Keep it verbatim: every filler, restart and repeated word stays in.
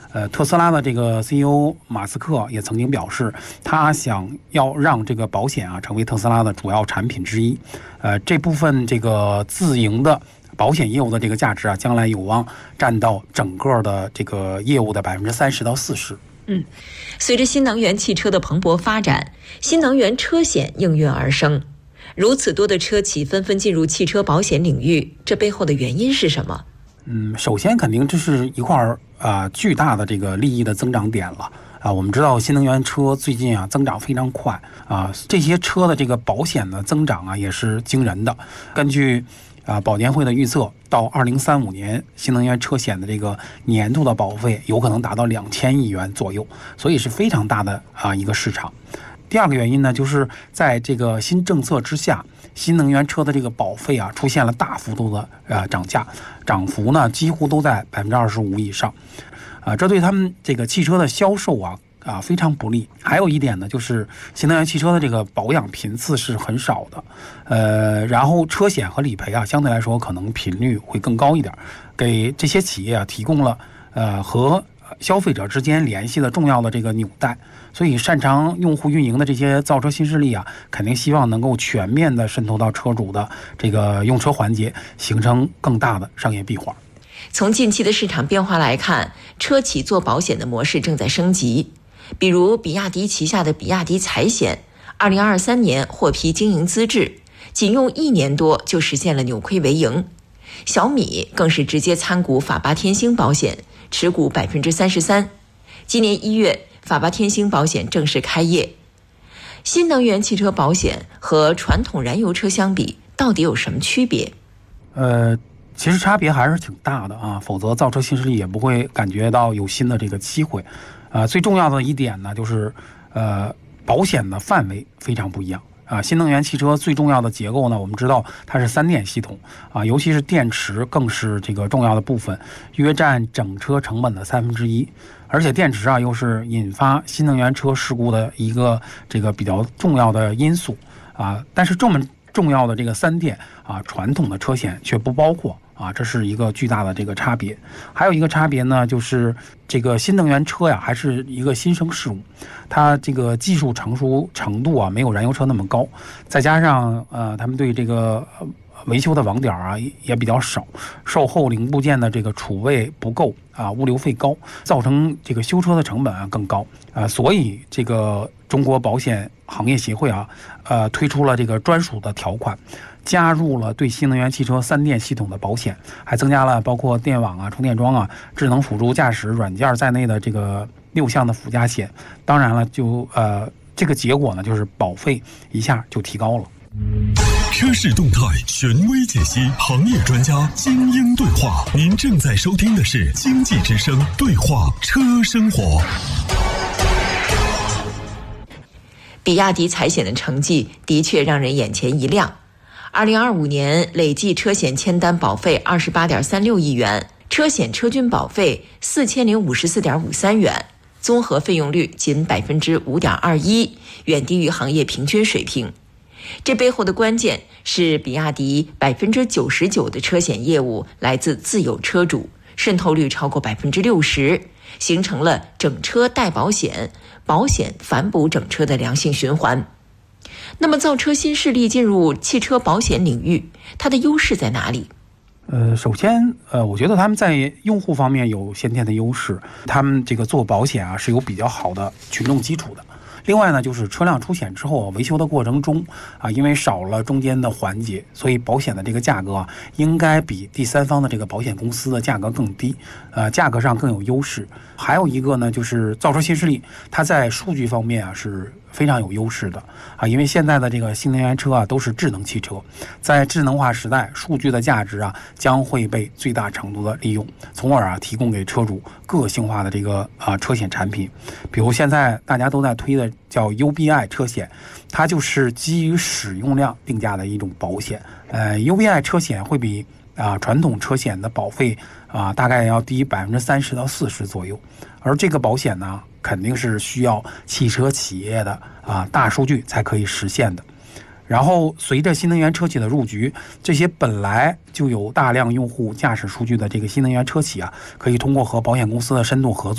呃，特斯拉的这个 C E O 马斯克也曾经表示，他想要让这个保险啊成为特斯拉的主要产品之一。呃，这部分这个自营的保险业务的这个价值啊，将来有望占到整个的这个业务的百分之三十到四十。 嗯，随着新能源汽车的蓬勃发展，新能源车险应运而生。如此多的车企纷纷进入汽车保险领域，这背后的原因是什么？ 嗯，首先肯定这是一块啊、呃、巨大的这个利益的增长点了啊。我们知道新能源车最近啊增长非常快啊，这些车的这个保险的增长啊也是惊人的。根据啊保监会的预测，到二零三五年，新能源车险的这个年度的保费有可能达到两千亿元左右，所以是非常大的啊一个市场。第二个原因呢，就是在这个新政策之下，新能源车的这个保费啊出现了大幅度的呃涨价，涨幅呢几乎都在百分之二十五以上，啊，这对他们这个汽车的销售啊啊非常不利。还有一点呢，就是新能源汽车的这个保养频次是很少的，呃，然后车险和理赔啊相对来说可能频率会更高一点，给这些企业啊提供了呃和消费者之间联系的重要的这个纽带。所以擅长用户运营的这些造车新势力啊，肯定希望能够全面的渗透到车主的这个用车环节，形成更大的商业闭环。 从近期的市场变化来看，车企做保险的模式正在升级。比如比亚迪旗下的比亚迪财险，二零二三年获批经营资质，仅用一年多就实现了扭亏为盈。小米更是直接参股法巴天星保险，持股百分之三十三。今年一月，法巴天星保险正式开业。新能源汽车保险和传统燃油车相比，到底有什么区别？ 呃，其实差别还是挺大的啊，否则造车新势力也不会感觉到有新的这个机会。啊、呃，最重要的一点呢，就是呃，保险的范围非常不一样。啊，新能源汽车最重要的结构呢，我们知道它是三电系统啊，尤其是电池更是这个重要的部分，约占整车成本的三分之一。而且电池啊，又是引发新能源车事故的一个这个比较重要的因素啊。但是这么重要的这个三电啊，传统的车险却不包括啊，这是一个巨大的这个差别。还有一个差别呢，就是这个新能源车呀，还是一个新生事物，它这个技术成熟程度啊，没有燃油车那么高，再加上呃，他们对这个维修的网点啊也比较少，售后零部件的这个储备不够啊，物流费高，造成这个修车的成本啊更高啊，所以这个中国保险行业协会啊，呃，推出了这个专属的条款，加入了对新能源汽车三电系统的保险，还增加了包括电网啊、充电桩啊、智能辅助驾驶软件在内的这个六项的附加险。当然了，就呃这个结果呢，就是保费一下就提高了。 车市动态，权威解析，行业专家精英对话。您正在收听的是经济之声对话车生活。 比亚迪财险的成绩的确让人眼前一亮。二零二五年累计车险签单保费二十八点三六亿元，车险车均保费四千零五十四点五三元，综合费用率仅百分之五点二一，远低于行业平均水平。这背后的关键是比亚迪百分之九十九的车险业务来自自有车主，渗透率超过百分之六十，形成了整车带保险，保险反哺整车的良性循环。那么造车新势力进入汽车保险领域，它的优势在哪里？ 呃，首先，呃，我觉得他们在用户方面有先天的优势，他们这个做保险啊是有比较好的群众基础的。另外呢，就是车辆出险之后维修的过程中啊，因为少了中间的环节，所以保险的这个价格啊，应该比第三方的这个保险公司的价格更低，呃，价格上更有优势。还有一个呢，就是造车新势力，它在数据方面啊是非常有优势的啊，因为现在的这个新能源车啊都是智能汽车，在智能化时代，数据的价值啊将会被最大程度的利用，从而啊提供给车主个性化的这个啊车险产品。比如现在大家都在推的叫 U B I 车险，它就是基于使用量定价的一种保险。呃 U B I 车险会比啊传统车险的保费啊大概要低百分之三十到四十左右，而这个保险呢，肯定是需要汽车企业的啊大数据才可以实现的。然后随着新能源车企的入局，这些本来就有大量用户驾驶数据的这个新能源车企啊，可以通过和保险公司的深度合作。